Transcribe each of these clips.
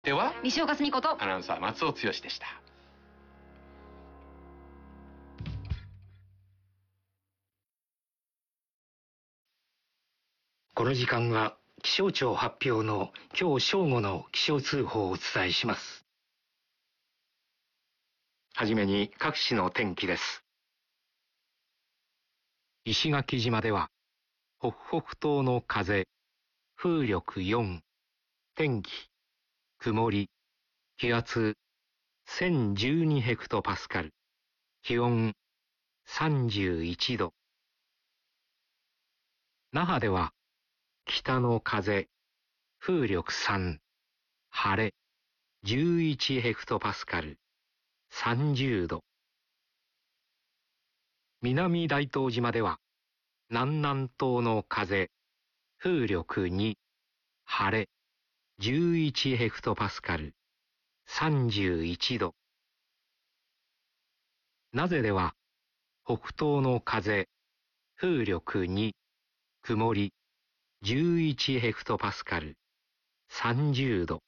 では西岡澄子とアナウンサー松尾剛でした。 この時間は気象庁発表の今日正午の気象通報をお伝えします。はじめに各地の天気です。石垣島では北北東の風、風力4、天気曇り、気圧1012ヘクトパスカル、気温31度。那覇では北の風、風力3、晴れ11ヘクトパスカル、30度。南大東島では南南東の風、風力2、晴れ11ヘクトパスカル、31度。名瀬では北東の風、風力2、曇り11ヘクトパスカル、30度。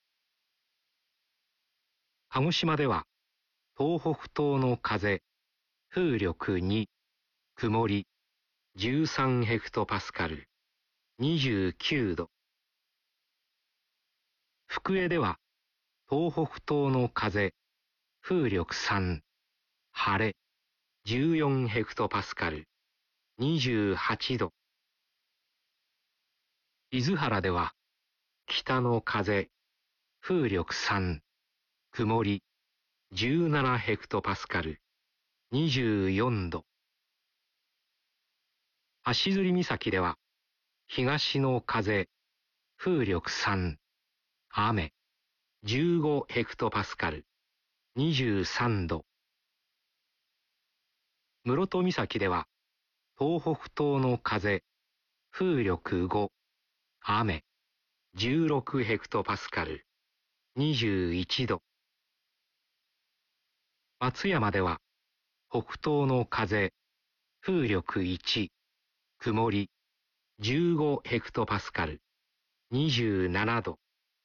鹿児島では東北東の風、風力2、曇り13ヘクトパスカル、29度。福江では東北東の風、風力3、晴れ14ヘクトパスカル、28度。伊豆原では北の風、風力3、曇り17ヘクトパスカル、24度。足摺岬では東の風、風力3、雨15ヘクトパスカル、23度。室戸岬では東北東の風、風力5、雨16ヘクトパスカル、21度。松山では北東の風、風力1、曇り15ヘクトパスカル、27度。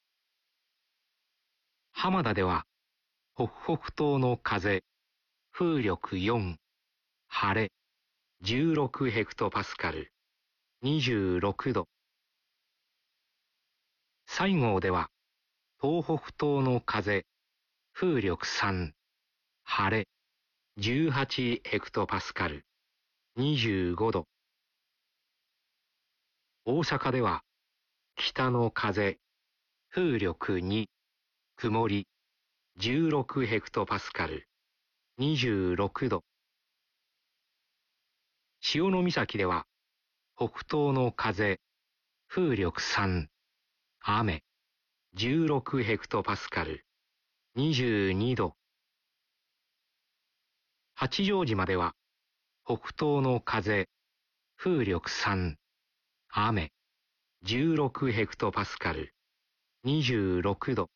浜田では北北東の風、風力4、晴れ16ヘクトパスカル、26度。西郷では東北東の風、風力3、晴れ18ヘクトパスカル、25度。大阪では北の風、風力2、曇り16ヘクトパスカル、26度。潮岬では北東の風、風力3、雨16ヘクトパスカル、22度。八丈島では北東の風、風力3、雨16ヘクトパスカル、26度。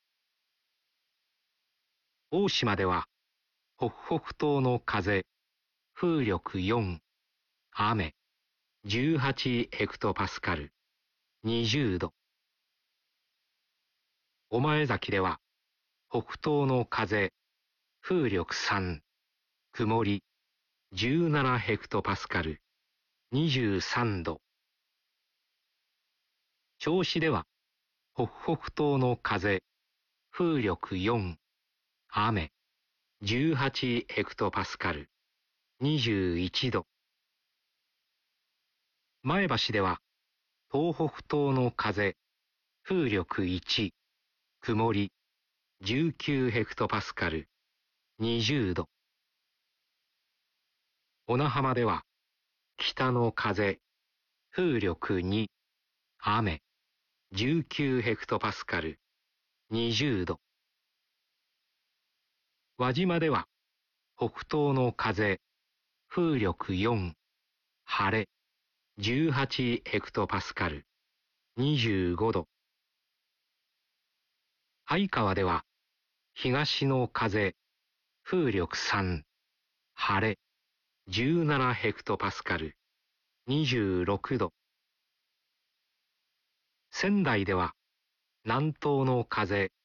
大島では北北東の風、風力4、雨18ヘクトパスカル、20度。御前崎では北東の風、風力3、曇り17ヘクトパスカル、23度。銚子では北北東の風、風力4、雨18ヘクトパスカル、21度。前橋では東北東の風、風力1、曇り19ヘクトパスカル、20度。小名浜では北の風、風力2、雨19ヘクトパスカル、20度。輪島では北東の風、風力4、晴れ18ヘクトパスカル、25度。相川では東の風、風力3、晴れ17ヘクトパスカル、26度。仙台では南東の風、